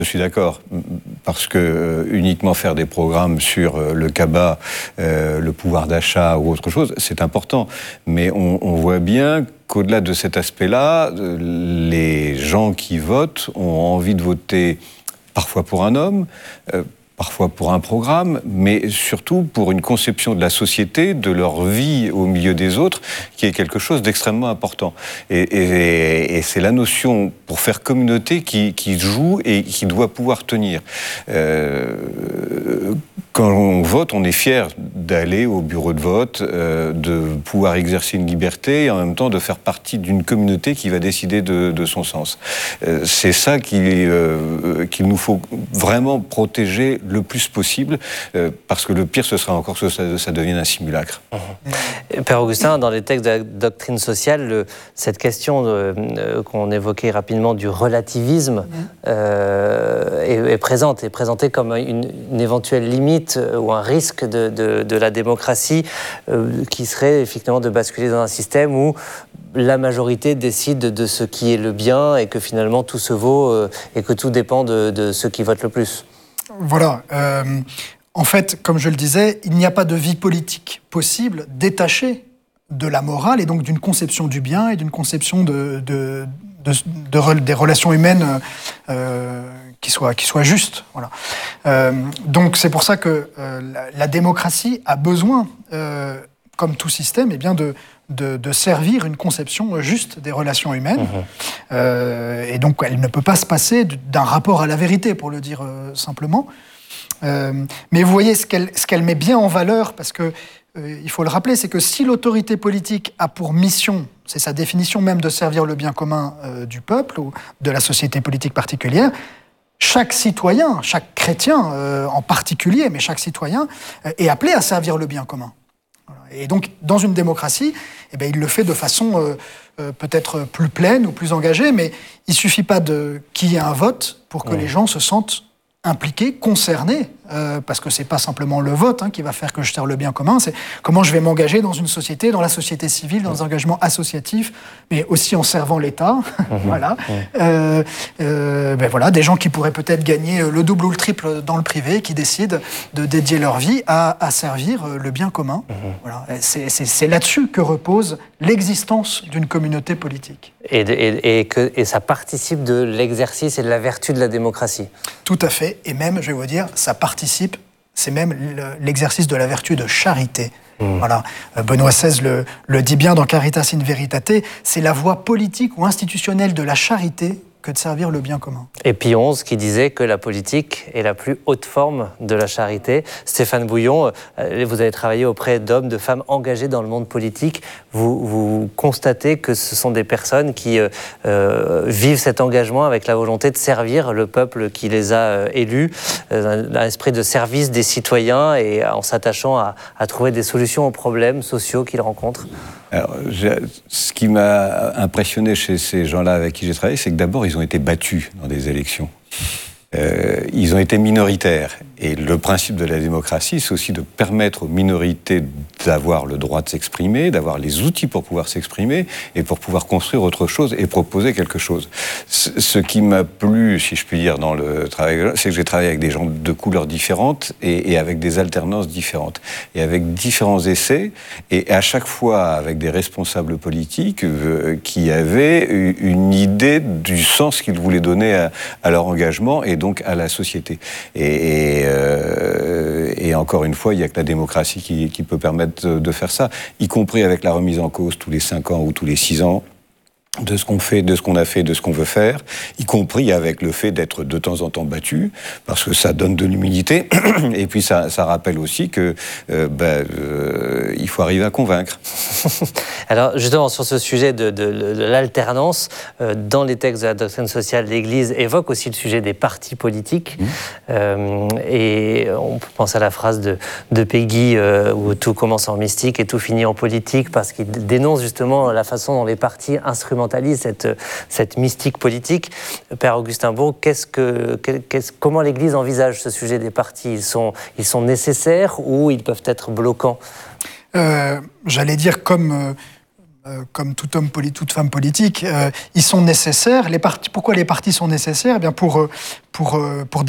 Je suis d'accord, parce que uniquement faire des programmes sur le cabas, le pouvoir d'achat ou autre chose, c'est important. Mais on voit bien qu'au-delà de cet aspect-là, les gens qui votent ont envie de voter parfois pour un homme, parfois pour un programme, mais surtout pour une conception de la société, de leur vie au milieu des autres, qui est quelque chose d'extrêmement important. Et c'est la notion, pour faire communauté, qui joue et qui doit pouvoir tenir. Quand on vote, on est fier d'aller au bureau de vote, de pouvoir exercer une liberté et en même temps de faire partie d'une communauté qui va décider de son sens. C'est ça qu'il nous faut vraiment protéger le plus possible, parce que le pire, ce sera encore que ça devienne un simulacre. Père Augustin, dans les textes de la doctrine sociale, cette question qu'on évoquait rapidement du relativisme est présentée comme une éventuelle limite ou un risque de la démocratie qui serait effectivement de basculer dans un système où la majorité décide de ce qui est le bien et que finalement tout se vaut et que tout dépend de ceux qui votent le plus. Voilà. En fait, comme je le disais, il n'y a pas de vie politique possible détachée de la morale et donc d'une conception du bien et d'une conception des relations humaines qui soient justes. Voilà. Donc c'est pour ça que la démocratie a besoin, comme tout système, eh bien de servir une conception juste des relations humaines. Et donc elle ne peut pas se passer d'un rapport à la vérité, pour le dire simplement. Mais vous voyez ce qu'elle met bien en valeur, parce que il faut le rappeler, c'est que si l'autorité politique a pour mission, c'est sa définition même de servir le bien commun du peuple ou de la société politique particulière, chaque citoyen, chaque chrétien en particulier, mais chaque citoyen est appelé à servir le bien commun. Et donc, dans une démocratie, eh bien, il le fait de façon peut-être plus pleine ou plus engagée, mais il ne suffit pas qu'il y ait un vote pour que les gens se sentent impliqués, concernés, parce que c'est pas simplement le vote qui va faire que je sers le bien commun, c'est comment je vais m'engager dans une société, dans la société civile, dans un engagement associatif, mais aussi en servant l'État. Voilà. Voilà, des gens qui pourraient peut-être gagner le double ou le triple dans le privé, qui décident de dédier leur vie à servir le bien commun. Voilà. C'est là-dessus que repose l'existence d'une communauté politique. Et ça participe de l'exercice et de la vertu de la démocratie. Tout à fait, et même, je vais vous dire, ça participe, c'est même l'exercice de la vertu de charité. Voilà. Benoît XVI le dit bien dans Caritas in Veritate, c'est la voie politique ou institutionnelle de la charité que de servir le bien commun. Et Pie XI qui disait que la politique est la plus haute forme de la charité. Stéphane Bouillon, vous avez travaillé auprès d'hommes, de femmes engagés dans le monde politique. Vous constatez que ce sont des personnes qui vivent cet engagement avec la volonté de servir le peuple qui les a élus, un esprit de service des citoyens et en s'attachant à trouver des solutions aux problèmes sociaux qu'ils rencontrent. Alors, ce qui m'a impressionné chez ces gens-là avec qui j'ai travaillé, c'est que d'abord, ils ont été battus dans des élections. Ils ont été minoritaires. Et le principe de la démocratie, c'est aussi de permettre aux minorités d'avoir le droit de s'exprimer, d'avoir les outils pour pouvoir s'exprimer et pour pouvoir construire autre chose et proposer quelque chose. Ce qui m'a plu, si je puis dire, dans le travail, c'est que j'ai travaillé avec des gens de couleurs différentes et avec des alternances différentes. Et avec différents essais, et à chaque fois avec des responsables politiques qui avaient une idée du sens qu'ils voulaient donner à leur engagement et donc à la société. Et encore une fois, il n'y a que la démocratie qui peut permettre de faire ça, y compris avec la remise en cause tous les 5 ans ou tous les 6 ans de ce qu'on fait, de ce qu'on a fait, de ce qu'on veut faire, y compris avec le fait d'être de temps en temps battu, parce que ça donne de l'humilité, et puis ça rappelle aussi que il faut arriver à convaincre. Alors justement, sur ce sujet de l'alternance, dans les textes de la doctrine sociale, l'Église évoque aussi le sujet des partis politiques, et on pense à la phrase de Péguy, où tout commence en mystique et tout finit en politique, parce qu'il dénonce justement la façon dont les partis instrumentalise cette mystique politique. Père Augustin Bourg, comment l'Église envisage ce sujet des partis ? Ils sont nécessaires ou ils peuvent être bloquants ? J'allais dire comme comme tout homme toute femme politique, ils sont nécessaires. Pourquoi les partis sont nécessaires? Eh bien pour